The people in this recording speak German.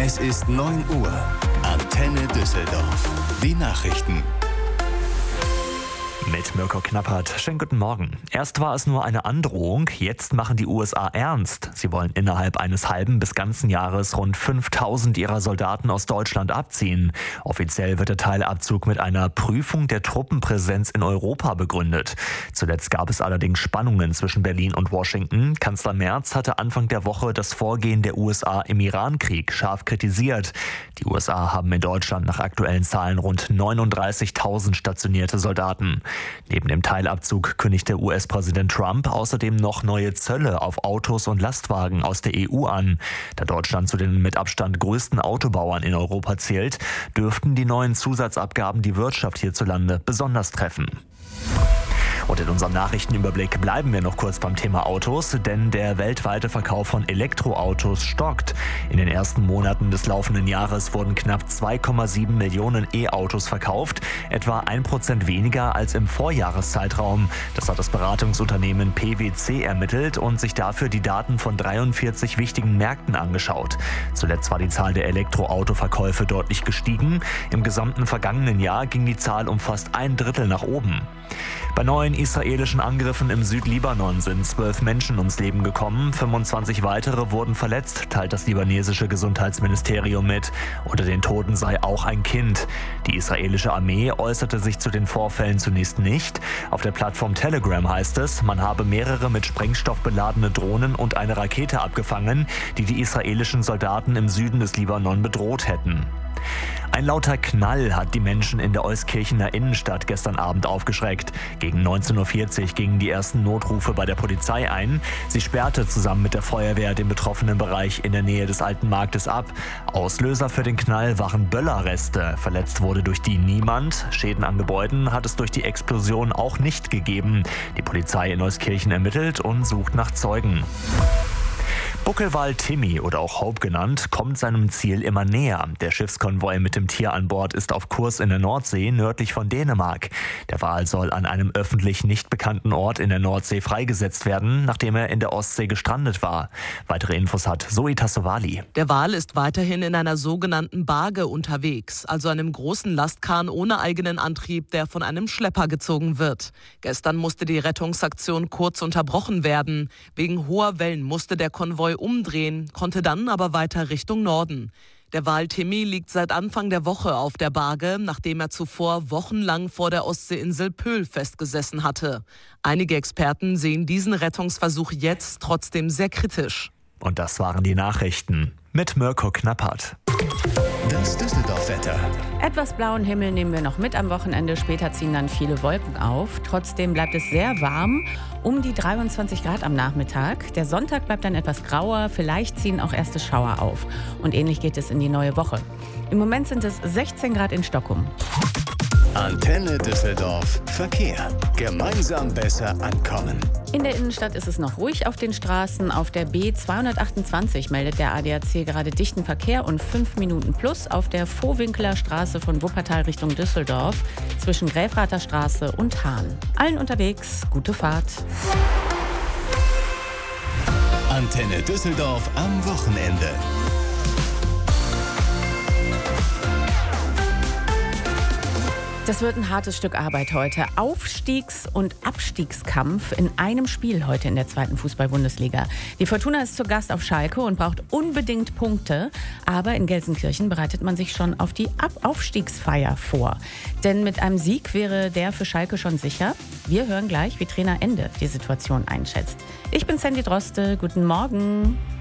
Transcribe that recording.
Es ist 9 Uhr. Antenne Düsseldorf. Die Nachrichten. Mit Mirko Knappert. Schönen guten Morgen. Erst war es nur eine Androhung, jetzt machen die USA ernst. Sie wollen innerhalb eines halben bis ganzen Jahres rund 5000 ihrer Soldaten aus Deutschland abziehen. Offiziell wird der Teilabzug mit einer Prüfung der Truppenpräsenz in Europa begründet. Zuletzt gab es allerdings Spannungen zwischen Berlin und Washington. Kanzler Merz hatte Anfang der Woche das Vorgehen der USA im Iran-Krieg scharf kritisiert. Die USA haben in Deutschland nach aktuellen Zahlen rund 39.000 stationierte Soldaten. Neben dem Teilabzug kündigte US-Präsident Trump außerdem noch neue Zölle auf Autos und Lastwagen aus der EU an. Da Deutschland zu den mit Abstand größten Autobauern in Europa zählt, dürften die neuen Zusatzabgaben die Wirtschaft hierzulande besonders treffen. Und in unserem Nachrichtenüberblick bleiben wir noch kurz beim Thema Autos, denn der weltweite Verkauf von Elektroautos stockt. In den ersten Monaten des laufenden Jahres wurden knapp 2,7 Millionen E-Autos verkauft, etwa 1% weniger als im Vorjahreszeitraum. Das hat das Beratungsunternehmen PwC ermittelt und sich dafür die Daten von 43 wichtigen Märkten angeschaut. Zuletzt war die Zahl der Elektroautoverkäufe deutlich gestiegen. Im gesamten vergangenen Jahr ging die Zahl um fast 1/3 nach oben. Bei neuen israelischen Angriffen im Südlibanon sind 12 Menschen ums Leben gekommen, 25 weitere wurden verletzt, teilt das libanesische Gesundheitsministerium mit. Unter den Toten sei auch ein Kind. Die israelische Armee äußerte sich zu den Vorfällen zunächst nicht. Auf der Plattform Telegram heißt es, man habe mehrere mit Sprengstoff beladene Drohnen und eine Rakete abgefangen, die die israelischen Soldaten im Süden des Libanon bedroht hätten. Ein lauter Knall hat die Menschen in der Euskirchener Innenstadt gestern Abend aufgeschreckt. Gegen 19.40 Uhr gingen die ersten Notrufe bei der Polizei ein. Sie sperrte zusammen mit der Feuerwehr den betroffenen Bereich in der Nähe des Alten Marktes ab. Auslöser für den Knall waren Böllerreste. Verletzt wurde durch die niemand. Schäden an Gebäuden hat es durch die Explosion auch nicht gegeben. Die Polizei in Euskirchen ermittelt und sucht nach Zeugen. Buckelwal Timmy oder auch Hope genannt, kommt seinem Ziel immer näher. Der Schiffskonvoi mit dem Tier an Bord ist auf Kurs in der Nordsee nördlich von Dänemark. Der Wal soll an einem öffentlich nicht bekannten Ort in der Nordsee freigesetzt werden, nachdem er in der Ostsee gestrandet war. Weitere Infos hat Zoe Tassovali. Der Wal ist weiterhin in einer sogenannten Barge unterwegs, also einem großen Lastkahn ohne eigenen Antrieb, der von einem Schlepper gezogen wird. Gestern musste die Rettungsaktion kurz unterbrochen werden. Wegen hoher Wellen musste der Konvoi umdrehen, konnte dann aber weiter Richtung Norden. Der Wal Timmy liegt seit Anfang der Woche auf der Barge, nachdem er zuvor wochenlang vor der Ostseeinsel Pöhl festgesessen hatte. Einige Experten sehen diesen Rettungsversuch jetzt trotzdem sehr kritisch. Und das waren die Nachrichten mit Mirko Knappert. Das Düsseldorf-Wetter. Etwas blauen Himmel nehmen wir noch mit am Wochenende. Später ziehen dann viele Wolken auf. Trotzdem bleibt es sehr warm, um die 23 Grad am Nachmittag. Der Sonntag bleibt dann etwas grauer, vielleicht ziehen auch erste Schauer auf. Und ähnlich geht es in die neue Woche. Im Moment sind es 16 Grad in Stockholm. Antenne Düsseldorf. Verkehr. Gemeinsam besser ankommen. In der Innenstadt ist es noch ruhig auf den Straßen. Auf der B228 meldet der ADAC gerade dichten Verkehr und 5 Minuten plus auf der Vohwinkler Straße von Wuppertal Richtung Düsseldorf zwischen Gräfrather Straße und Hahn. Allen unterwegs, gute Fahrt. Antenne Düsseldorf am Wochenende. Das wird ein hartes Stück Arbeit heute. Aufstiegs- und Abstiegskampf in einem Spiel heute in der 2. Fußball-Bundesliga. Die Fortuna ist zu Gast auf Schalke und braucht unbedingt Punkte. Aber in Gelsenkirchen bereitet man sich schon auf die Aufstiegsfeier vor. Denn mit einem Sieg wäre der für Schalke schon sicher. Wir hören gleich, wie Trainer Ende die Situation einschätzt. Ich bin Sandy Droste. Guten Morgen.